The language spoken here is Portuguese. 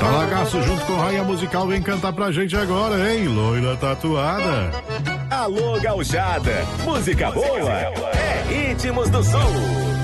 Talagaço junto com Raia Musical vem cantar pra gente agora, hein? Loira Tatuada. Alô, gauchada, música boa é Ritmos do Sul.